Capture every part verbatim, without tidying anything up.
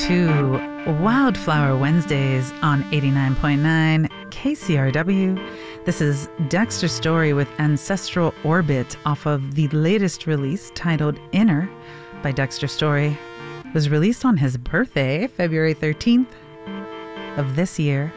to Wildflower Wednesdays on eighty-nine point nine K C R W. This is Dexter Story with Ancestral Orbit off of the latest release titled Inner by Dexter Story. It was released on his birthday, February thirteenth of this year.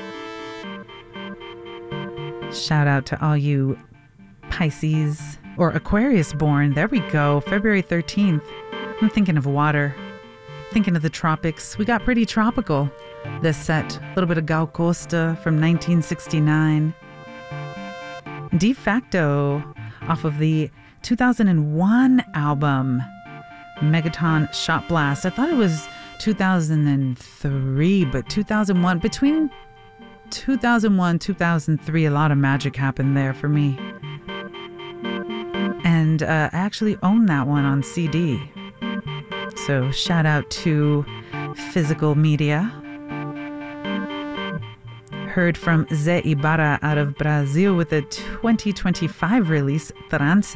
Shout out to all you Pisces or Aquarius born. There we go, February thirteenth. I'm thinking of water. Thinking of the tropics. We got pretty tropical this set. A little bit of Gal Costa from nineteen sixty-nine. De Facto off of the two thousand one album Megaton Shot Blast. I thought it was two thousand three, but two thousand one. Between two thousand one and two thousand three, a lot of magic happened there for me. And uh, I actually own that one on C D. So shout out to Physical Media. Heard from Zé Ibarra out of Brazil with the twenty twenty-five release Trance.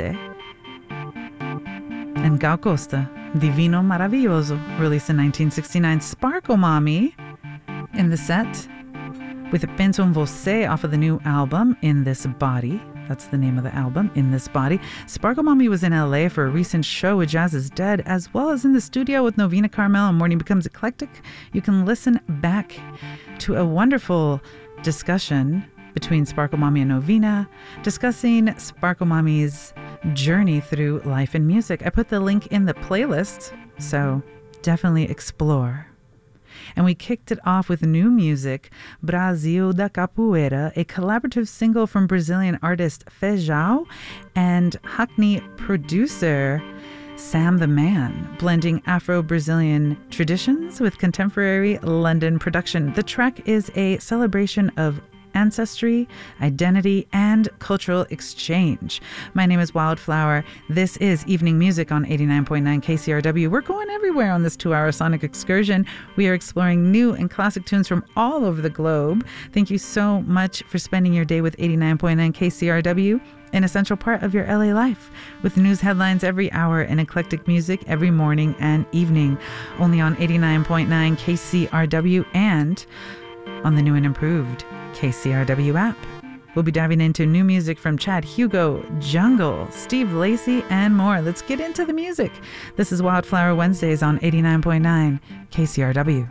And Gal Costa, Divino Maravilloso, released in nineteen sixty-nine. Sparkle Mommy in the set with Penso em Você off of the new album In This Body. That's the name of the album, In This Body. Sparkle Mommy was in L A for a recent show with Jazz is Dead, as well as in the studio with Novena Carmel on Morning Becomes Eclectic. You can listen back to a wonderful discussion between Sparkle Mommy and Novena, discussing Sparkle Mommy's journey through life and music. I put the link in the playlist, so definitely explore. And we kicked it off with new music, Brasil da Capoeira, a collaborative single from Brazilian artist Feijão and Hackney producer Sam the Man, blending Afro-Brazilian traditions with contemporary London production. The track is a celebration of ancestry, identity, and cultural exchange. My name is Wildflower. This is Evening Music on eighty-nine point nine K C R W. We're going everywhere on this two-hour sonic excursion. We are exploring new and classic tunes from all over the globe. Thank you so much for spending your day with eighty-nine point nine K C R W, an essential part of your L A life, with news headlines every hour and eclectic music every morning and evening, only on eighty-nine point nine K C R W and on the new and improved K C R W app. We'll be diving into new music from Chad Hugo, Jungle, Steve Lacy, and more. Let's get into the music. This is Wildflower Wednesdays on eighty-nine point nine K C R W.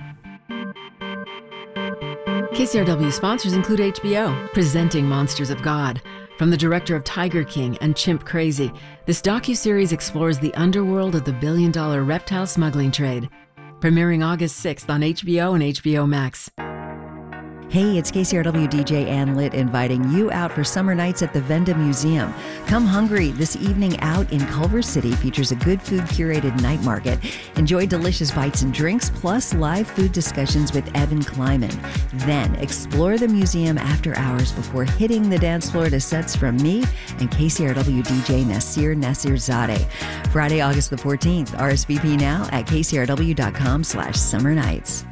K C R W sponsors include H B O, presenting Monsters of God. From the director of Tiger King and Chimp Crazy, this docuseries explores the underworld of the billion-dollar reptile smuggling trade. Premiering August sixth on H B O and H B O Max. Hey, it's K C R W D J Ann Litt inviting you out for summer nights at the Venda Museum. Come hungry. This evening out in Culver City features a good food curated night market. Enjoy delicious bites and drinks, plus live food discussions with Evan Kleiman. Then explore the museum after hours before hitting the dance floor to sets from me and K C R W D J Nasir Nasirzadeh. Friday, August the fourteenth. R S V P now at kcrw.com slash summer nights.